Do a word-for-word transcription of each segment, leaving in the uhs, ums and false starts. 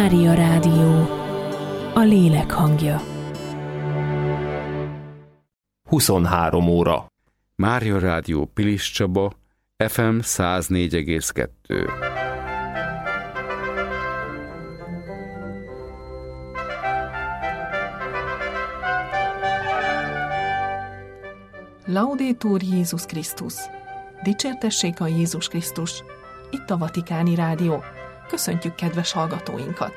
Mária Rádió, a lélek hangja. huszonhárom óra. Mária Rádió Pilis Csaba, ef em száz négy egész kettő. Laudetur Jézus Krisztus! Dicsértessék a Jézus Krisztus! Itt a Vatikáni Rádió. Köszöntjük kedves hallgatóinkat!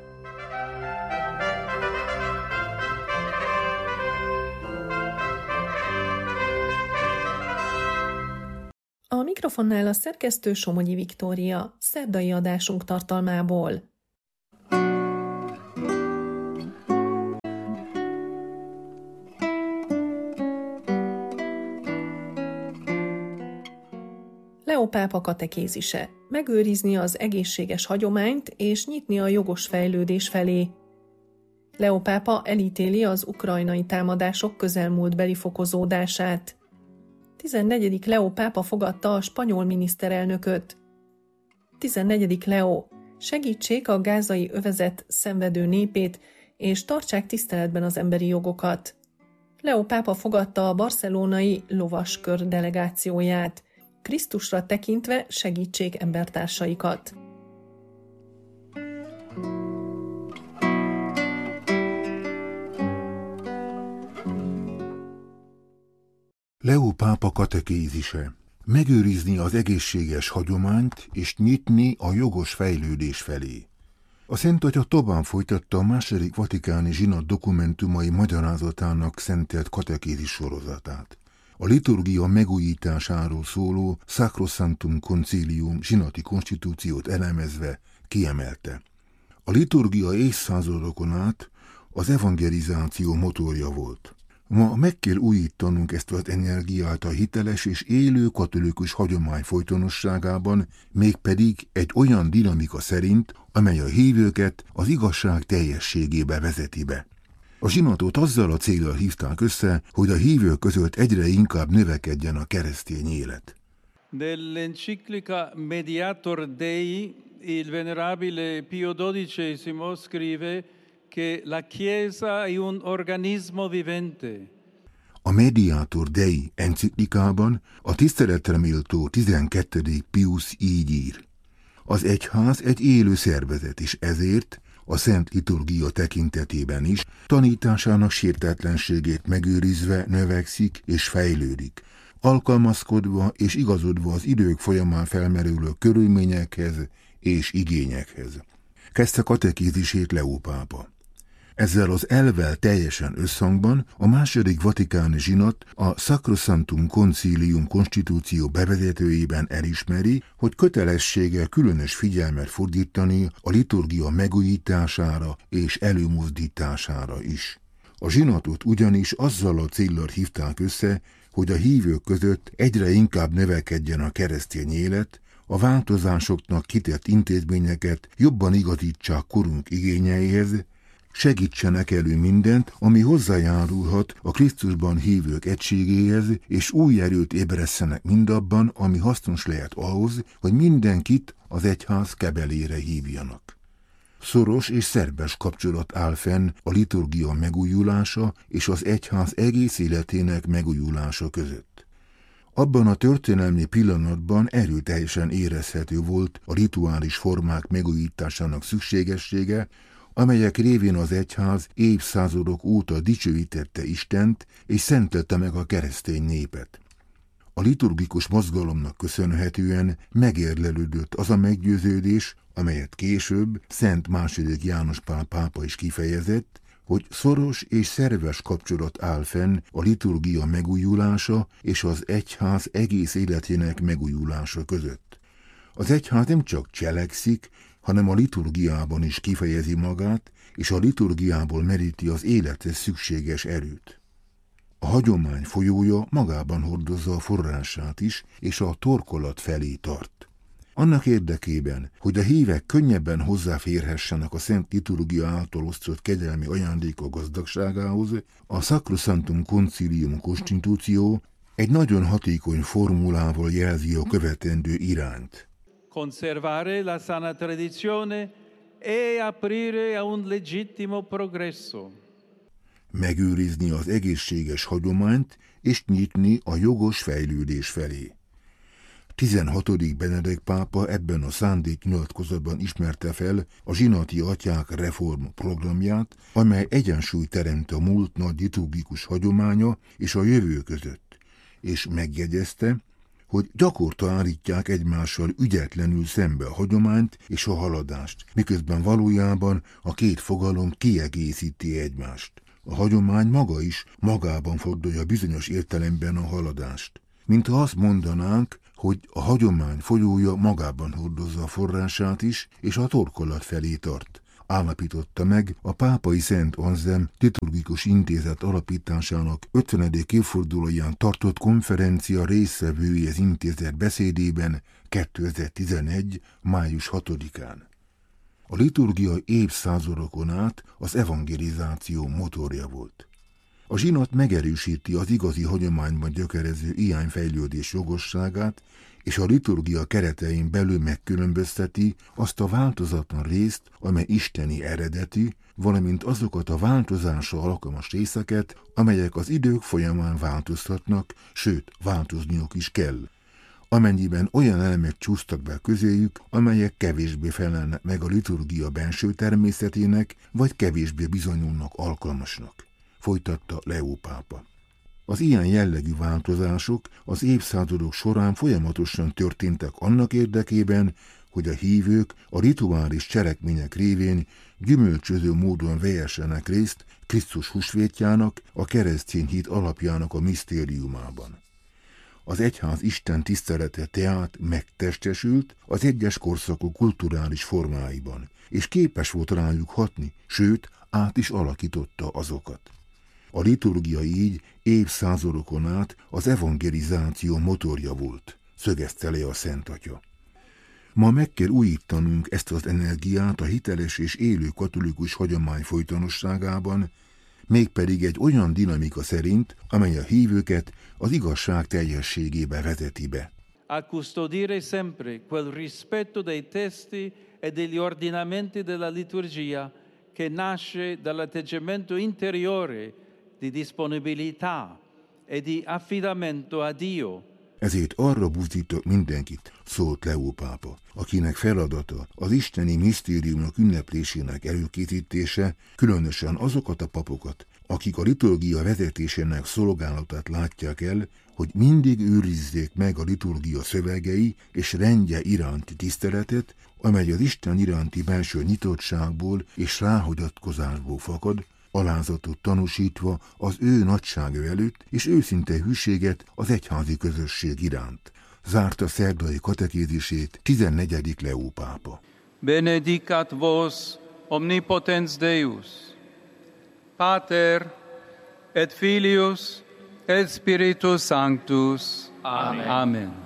A mikrofonnál a szerkesztő Somogyi Viktória, szerdai adásunk tartalmából. Leó pápa katekézise. Megőrizni az egészséges hagyományt és nyitni a jogos fejlődés felé. Leó pápa elítéli az ukrajnai támadások közelmúltbeli fokozódását. tizennegyedik Leó pápa fogadta a spanyol miniszterelnököt. tizennegyedik Leó, segítsék a gázai övezet szenvedő népét, és tartsák tiszteletben az emberi jogokat. Leó pápa fogadta a barcelonai lovaskör delegációját. Krisztusra tekintve segítsék embertársaikat. Leó pápa katekézise. Megőrizni az egészséges hagyományt és nyitni a jogos fejlődés felé. A Szent Atya tovább folytatta a második vatikáni zsinat dokumentumai magyarázatának szentelt katekézis sorozatát. A liturgia megújításáról szóló Sacrosanctum Concilium zsinati konstitúciót elemezve kiemelte. A liturgia évszázadokon át az evangelizáció motorja volt. Ma meg kell újítanunk ezt az energiát a hiteles és élő katolikus hagyomány folytonosságában, mégpedig egy olyan dinamika szerint, amely a hívőket az igazság teljességébe vezeti be. A zsinatot azzal a céllal hívták össze, hogy a hívők között egyre inkább növekedjen a keresztény élet. Nell'enciclica Mediator Dei, il venerabile Pio dodicesimo scrive che la Chiesa è un organismo vivente. A Mediator Dei enciklikában a tiszteletre méltó tizenkettedik Pius így ír. Az egyház egy élő szervezet, és ezért a szent liturgia tekintetében is tanításának sértetlenségét megőrizve növekszik és fejlődik, alkalmazkodva és igazodva az idők folyamán felmerülő körülményekhez és igényekhez. Kezdte katekézisét Leó pápa. Ezzel az elvvel teljesen összhangban a második vatikáni zsinat a Sacrosanctum Concilium konstitúció bevezetőjében elismeri, hogy kötelessége különös figyelmet fordítani a liturgia megújítására és előmozdítására is. A zsinatot ugyanis azzal a céllal hívták össze, hogy a hívők között egyre inkább növekedjen a keresztény élet, a változásoknak kitett intézményeket jobban igazítsák korunk igényeihez, segítsenek elő mindent, ami hozzájárulhat a Krisztusban hívők egységéhez, és új erőt ébresszenek mindabban, ami hasznos lehet ahhoz, hogy mindenkit az egyház kebelére hívjanak. Szoros és szerves kapcsolat áll fenn a liturgia megújulása és az egyház egész életének megújulása között. Abban a történelmi pillanatban erőteljesen érezhető volt a rituális formák megújításának szükségessége, amelyek révén az egyház évszázadok óta dicsőítette Istent és szentelte meg a keresztény népet. A liturgikus mozgalomnak köszönhetően megérlelődött az a meggyőződés, amelyet később Szent második János Pál pápa is kifejezett, hogy szoros és szerves kapcsolat áll fenn a liturgia megújulása és az egyház egész életének megújulása között. Az egyház nem csak cselekszik, hanem a liturgiában is kifejezi magát, és a liturgiából meríti az élethez szükséges erőt. A hagyomány folyója magában hordozza a forrását is, és a torkolat felé tart. Annak érdekében, hogy a hívek könnyebben hozzáférhessenek a szent liturgia által osztott kegyelmi ajándékok gazdagságához, a Sacrosanctum Concilium konstitúció egy nagyon hatékony formulával jelzi a követendő irányt. Conservare la sana tradizione e aprire a un legittimo progresso. Megőrizni az egészséges hagyományt és nyitni a jogos fejlődés felé. tizenhatodik Benedek pápa ebben a szándéknyilatkozatban ismerte fel a zsinati atyák reform programját, amely egyensúlyt teremt a múlt nagy liturgikus hagyománya és a jövő között, és megjegyezte, hogy gyakorta állítják egymással ügyetlenül szembe a hagyományt és a haladást, miközben valójában a két fogalom kiegészíti egymást. A hagyomány maga is magában fordulja bizonyos értelemben a haladást. Mintha azt mondanánk, hogy a hagyomány folyója magában hordozza a forrását is, és a torkolat felé tart, állapította meg a Pápai Szent Anzem liturgikus intézet alapításának ötvenedik évfordulóján tartott konferencia résztvevői az intézet beszédében kétezer-tizenegy. május hatodikán. A liturgia évszázadokon át az evangelizáció motorja volt. A zsinat megerősíti az igazi hagyományban gyökerező irányfejlődés jogosságát, és a liturgia keretein belül megkülönbözteti azt a változatlan részt, amely isteni eredeti, valamint azokat a változásra alkalmas részeket, amelyek az idők folyamán változtatnak, sőt, változniuk is kell, amennyiben olyan elemek csúsztak be közéjük, amelyek kevésbé felelnek meg a liturgia benső természetének, vagy kevésbé bizonyulnak alkalmasnak, folytatta Leó pápa. Az ilyen jellegű változások az évszázadok során folyamatosan történtek annak érdekében, hogy a hívők a rituális cselekmények révén gyümölcsöző módon vehessenek részt Krisztus húsvétjának, a keresztény hit alapjának a misztériumában. Az egyház Isten tisztelete tehát megtestesült az egyes korszakok kulturális formáiban, és képes volt rájuk hatni, sőt, át is alakította azokat. A liturgia így évszázadokon át az evangelizáció motorja volt, szögezte le a Szent Atya. Ma meg kell újítanunk ezt az energiát a hiteles és élő katolikus hagyomány folytonosságában, mégpedig egy olyan dinamika szerint, amely a hívőket az igazság teljességébe vezeti be. A custodire sempre quel rispetto dei testi e degli ordinamenti della liturgia che nasce dall'atteggiamento interiore di disponibilità e di affidamento a Dio. Ezért arra buzdítok mindenkit, szólt Leó pápa, akinek feladata az isteni misztériumok ünneplésének előkészítése, különösen azokat a papokat, akik a liturgia vezetésének szolgálatát látják el, hogy mindig őrizzék meg a liturgia szövegei és rendje iránti tiszteletet, amely az Isten iránti belső nyitottságból és ráhagyatkozásból fakad, alázatot tanúsítva az ő nagysága előtt, és őszinte hűséget az egyházi közösség iránt. Zárta szerdai katekézisét tizennegyedik Leó pápa. Benedicat vos omnipotens Deus, Pater et Filius et Spiritus Sanctus. Amen. Amen.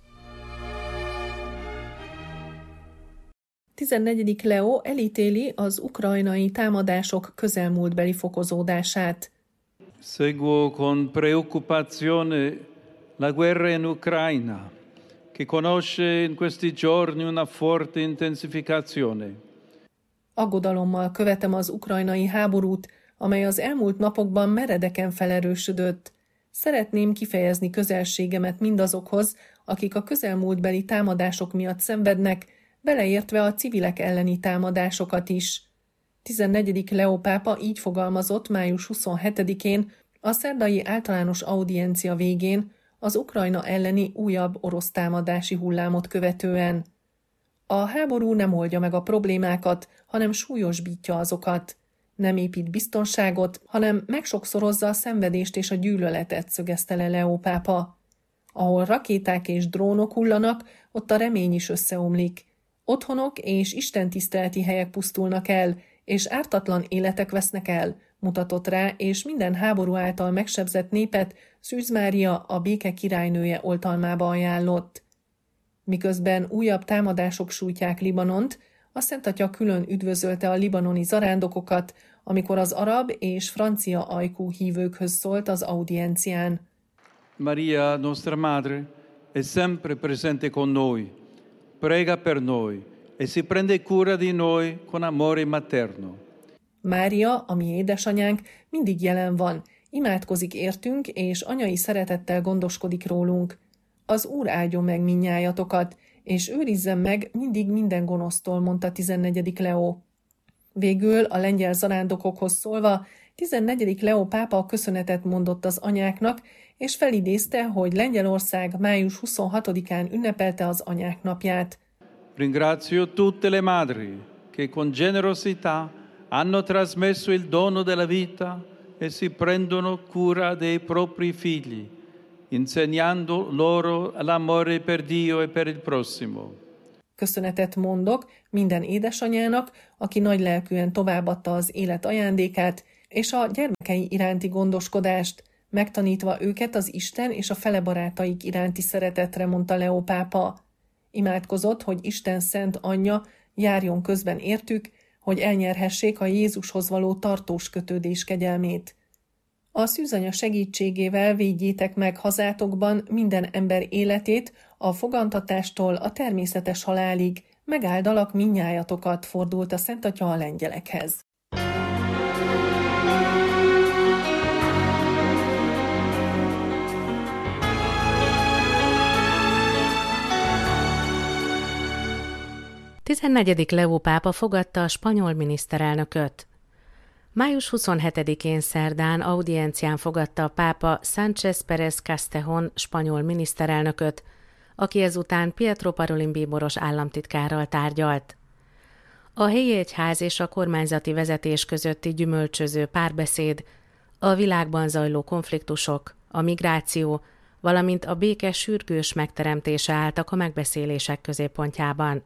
tizennegyedik Leó elítéli az ukrajnai támadások közelmúltbeli fokozódását. Seguo con preoccupazione la guerra in Ucraina, che conosce in questi giorni una forte intensificazione. Aggodalommal követem az ukrajnai háborút, amely az elmúlt napokban meredeken felerősödött. Szeretném kifejezni közelségemet mindazokhoz, akik a közelmúltbeli támadások miatt szenvednek, beleértve a civilek elleni támadásokat is. tizennegyedik Leó pápa így fogalmazott május huszonhetedikén a szerdai általános audiencia végén az Ukrajna elleni újabb orosz támadási hullámot követően. A háború nem oldja meg a problémákat, hanem súlyosbítja azokat. Nem épít biztonságot, hanem megsokszorozza a szenvedést és a gyűlöletet, szögezte le Leó pápa. Ahol rakéták és drónok hullanak, ott a remény is összeomlik. Otthonok és istentiszteleti helyek pusztulnak el, és ártatlan életek vesznek el, mutatott rá, és minden háború által megsebzett népet Szűz Mária, a béke királynője oltalmába ajánlott. Miközben újabb támadások sújtják Libanont, a Szent Atya külön üdvözölte a libanoni zarándokokat, amikor az arab és francia ajkú hívőkhöz szólt az audiencián. Maria, nostra madre, è sempre presente con noi. Prega per noi e si prende cura di noi con amore materno. Mária, a mi édesanyánk, mindig jelen van, imádkozik értünk, és anyai szeretettel gondoskodik rólunk. Az Úr áldjon meg mindnyájatokat, és őrizzen meg mindig minden gonosztól, mondta tizennegyedik Leó. Végül a lengyel zarándokokhoz szólva, tizennegyedik Leó pápa köszönetet mondott az anyáknak, és felidézte, hogy Lengyelország május huszonhatodikán ünnepelte az anyák napját. Ringrazio tutte le madri che con generosità hanno trasmesso il dono della vita e si prendono cura dei propri figli, insegnando loro l'amore per Dio e per il prossimo. Köszönetet mondok minden édesanyának, aki nagylelkűen továbbadta az élet ajándékát és a gyermekei iránti gondoskodást, megtanítva őket az Isten és a fele barátaik iránti szeretetre, mondta Leó pápa. Imádkozott, hogy Isten szent anyja járjon közben értük, hogy elnyerhessék a Jézushoz való tartós kötődés kegyelmét. A szűzanya segítségével védjétek meg hazátokban minden ember életét, a fogantatástól a természetes halálig, megáldalak mindnyájatokat, fordult a Szent Atya a lengyelekhez. tizennegyedik Leó pápa fogadta a spanyol miniszterelnököt. május huszonhetedikén szerdán audiencián fogadta a pápa Sánchez Pérez Castejón spanyol miniszterelnököt, aki ezután Pietro Parolin bíboros államtitkárral tárgyalt. A helyi egyház és a kormányzati vezetés közötti gyümölcsöző párbeszéd, a világban zajló konfliktusok, a migráció, valamint a béke sürgős megteremtése álltak a megbeszélések középpontjában.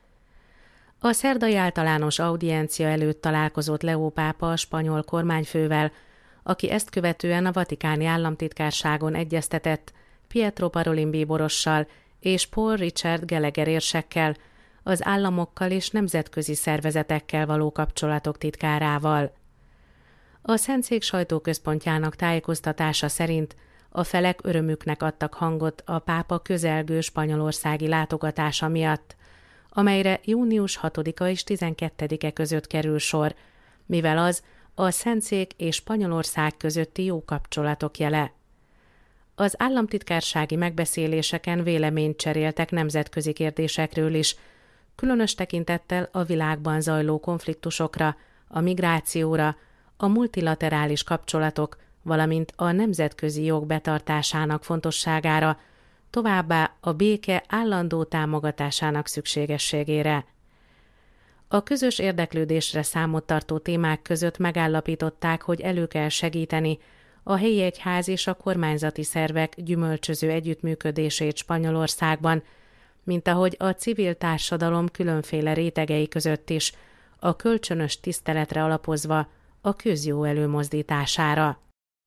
A szerdai általános audiencia előtt találkozott Leó pápa a spanyol kormányfővel, aki ezt követően a vatikáni államtitkárságon egyeztetett Pietro Parolin bíborossal és Paul Richard Gallagher érsekkel, az államokkal és nemzetközi szervezetekkel való kapcsolatok titkárával. A Szentszék sajtóközpontjának tájékoztatása szerint a felek örömüknek adtak hangot a pápa közelgő spanyolországi látogatása miatt, amelyre június hatodika és tizenkettedike között kerül sor, mivel az a Szentszék és Spanyolország közötti jó kapcsolatok jele. Az államtitkársági megbeszéléseken véleményt cseréltek nemzetközi kérdésekről is, különös tekintettel a világban zajló konfliktusokra, a migrációra, a multilaterális kapcsolatok, valamint a nemzetközi jog betartásának fontosságára, továbbá a béke állandó támogatásának szükségességére. A közös érdeklődésre számot tartó témák között megállapították, hogy elő kell segíteni a helyi egyház és a kormányzati szervek gyümölcsöző együttműködését Spanyolországban, mint ahogy a civil társadalom különféle rétegei között is, a kölcsönös tiszteletre alapozva a közjó előmozdítására.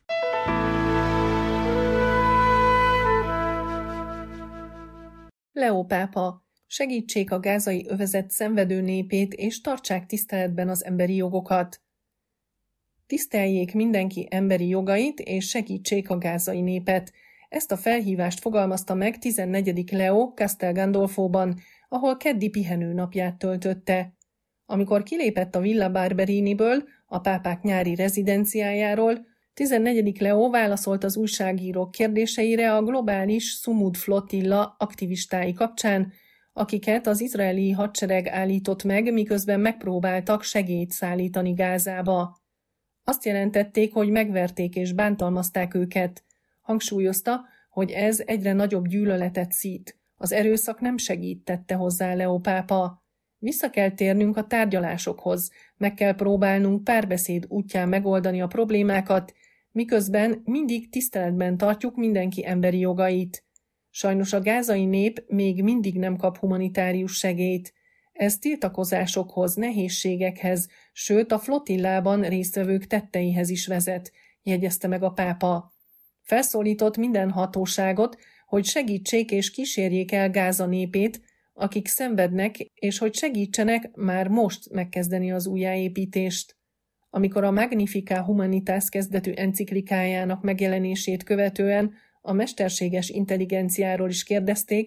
Leó pápa, segítsék a gázai övezet szenvedő népét, és tartsák tiszteletben az emberi jogokat. Tiszteljék mindenki emberi jogait, és segítsék a gázai népet. Ezt a felhívást fogalmazta meg tizennegyedik Leó Castel Gandolfóban, ahol keddi pihenőnapját töltötte. Amikor kilépett a Villa Barberiniből, a pápák nyári rezidenciájáról, tizennegyedik Leó válaszolt az újságírók kérdéseire a globális Sumud Flotilla aktivistái kapcsán, akiket az izraeli hadsereg állított meg, miközben megpróbáltak segélyt szállítani Gázába. Azt jelentették, hogy megverték és bántalmazták őket. Hangsúlyozta, hogy ez egyre nagyobb gyűlöletet szít. Az erőszak nem segít, tette hozzá Leó pápa. Vissza kell térnünk a tárgyalásokhoz, meg kell próbálnunk párbeszéd útján megoldani a problémákat, miközben mindig tiszteletben tartjuk mindenki emberi jogait. Sajnos a gázai nép még mindig nem kap humanitárius segélyt. Ez tiltakozásokhoz, nehézségekhez, sőt a flotillában résztvevők tetteihez is vezet, jegyezte meg a pápa. Felszólított minden hatóságot, hogy segítsék és kísérjék el Gáza népét, akik szenvednek, és hogy segítsenek már most megkezdeni az újjáépítést. Amikor a Magnificat Humanitas kezdetű enciklikájának megjelenését követően a mesterséges intelligenciáról is kérdezték,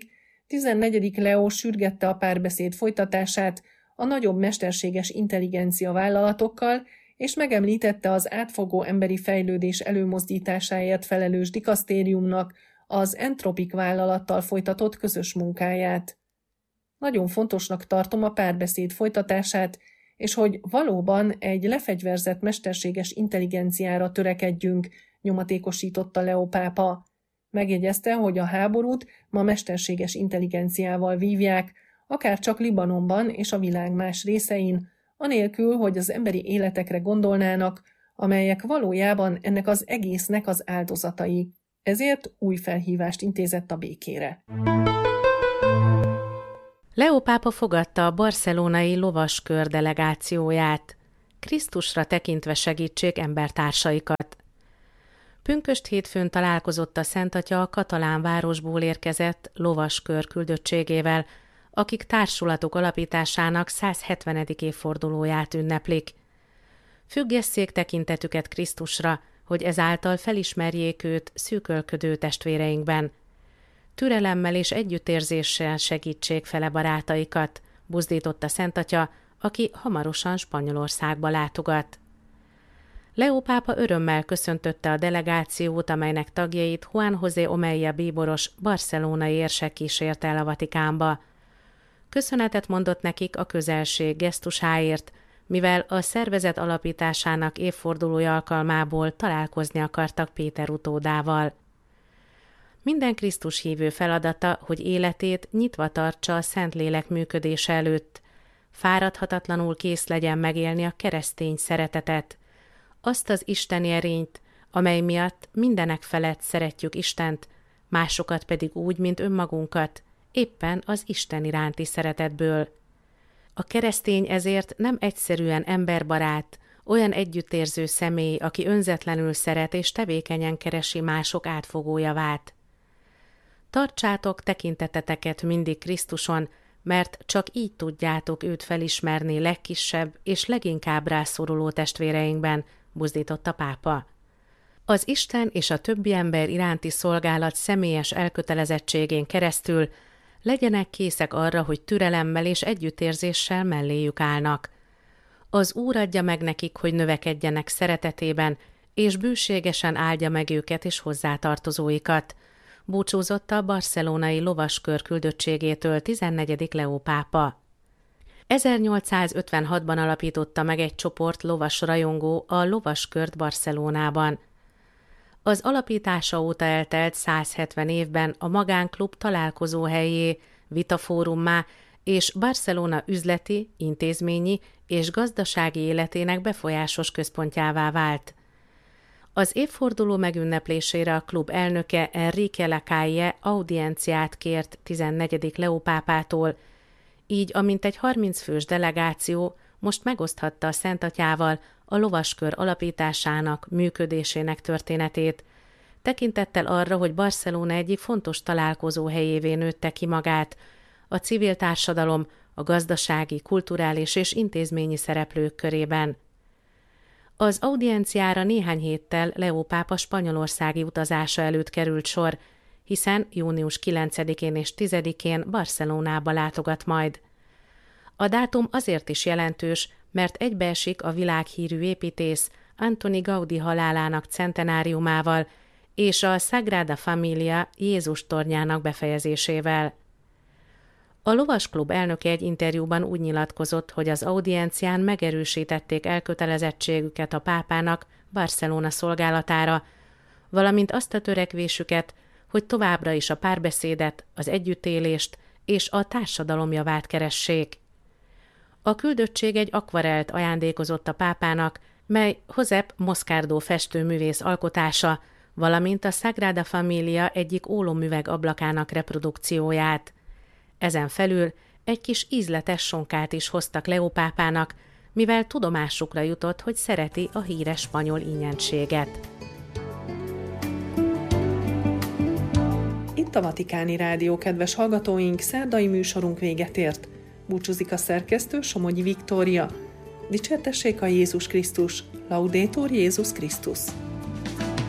tizennegyedik Leó sürgette a párbeszéd folytatását a nagyobb mesterséges intelligencia vállalatokkal, és megemlítette az átfogó emberi fejlődés előmozdításáért felelős dikasztériumnak az Anthropic vállalattal folytatott közös munkáját. Nagyon fontosnak tartom a párbeszéd folytatását, és hogy valóban egy lefegyverzett mesterséges intelligenciára törekedjünk, nyomatékosította Leó pápa. Megjegyezte, hogy a háborút ma mesterséges intelligenciával vívják, akár csak Libanonban és a világ más részein, anélkül, hogy az emberi életekre gondolnának, amelyek valójában ennek az egésznek az áldozatai. Ezért új felhívást intézett a békére. Leó pápa fogadta a barcelonai lovaskör delegációját. Krisztusra tekintve segítsék embertársaikat. Pünkösd hétfőn találkozott a Szent Atya a katalán városból érkezett lovaskör küldöttségével, akik társulatok alapításának száz hetvenedik évfordulóját ünneplik. Függesszék tekintetüket Krisztusra, hogy ezáltal felismerjék őt szűkölködő testvéreinkben. Türelemmel és együttérzéssel segítsék fele barátaikat, buzdította Szent Atya, aki hamarosan Spanyolországba látogat. Leó pápa örömmel köszöntötte a delegációt, amelynek tagjait Juan José Omeya bíboros barcelonai érsek kísérte el a Vatikánba. Köszönetet mondott nekik a közelség gesztusáért, mivel a szervezet alapításának évfordulója alkalmából találkozni akartak Péter utódával. Minden Krisztus hívő feladata, hogy életét nyitva tartsa a Szentlélek működése előtt, fáradhatatlanul kész legyen megélni a keresztény szeretetet, azt az isteni erényt, amely miatt mindenek felett szeretjük Istent, másokat pedig úgy, mint önmagunkat, éppen az Isten iránti szeretetből. A keresztény ezért nem egyszerűen emberbarát, olyan együttérző személy, aki önzetlenül szeret és tevékenyen keresi mások átfogó javát. Tartsátok tekinteteteket mindig Krisztuson, mert csak így tudjátok őt felismerni legkisebb és leginkább rászoruló testvéreinkben, buzdított a pápa. Az Isten és a többi ember iránti szolgálat személyes elkötelezettségén keresztül legyenek készek arra, hogy türelemmel és együttérzéssel melléjük állnak. Az Úr adja meg nekik, hogy növekedjenek szeretetében, és bőségesen áldja meg őket és hozzátartozóikat, búcsúzott a barcelonai lovaskör küldöttségétől tizennegyedik Leó pápa. ezernyolcszázötvenhatban alapította meg egy csoport lovas rajongó a lovaskört Barcelonában. Az alapítása óta eltelt száz hetven évben a magánklub találkozóhellyé, vitafórummá és Barcelona üzleti, intézményi és gazdasági életének befolyásos központjává vált. Az évforduló megünneplésére a klub elnöke Enrique Lacalle audienciát kért tizennegyedik Leó pápától, így a mintegy harminc fős delegáció most megoszthatta a Szent Atyával a lovaskör alapításának, működésének történetét, tekintettel arra, hogy Barcelona egyik fontos találkozó helyévé nőtte ki magát, a civil társadalom, a gazdasági, kulturális és intézményi szereplők körében. Az audienciára néhány héttel Leó pápa spanyolországi utazása előtt került sor, hiszen június kilencedikén és tizedikén Barcelonába látogat majd. A dátum azért is jelentős, mert egybeesik a világhírű építész Antoni Gaudí halálának centenáriumával és a Sagrada Familia Jézus tornyának befejezésével. A lovasklub elnöke egy interjúban úgy nyilatkozott, hogy az audiencián megerősítették elkötelezettségüket a pápának Barcelona szolgálatára, valamint azt a törekvésüket, hogy továbbra is a párbeszédet, az együttélést és a társadalom javát keressék. A küldöttség egy akvarelt ajándékozott a pápának, mely Josep Moscardo festőművész alkotása, valamint a Sagrada Familia egyik ólomüveg ablakának reprodukcióját. Ezen felül egy kis ízletes sonkát is hoztak Leó pápának, mivel tudomásukra jutott, hogy szereti a híres spanyol ínyenséget. Itt a Vatikáni Rádió, kedves hallgatóink, szerdai műsorunk véget ért. Búcsúzik a szerkesztő, Somogyi Viktória. Dicsértessék a Jézus Krisztus, Laudetur Jézus Krisztus.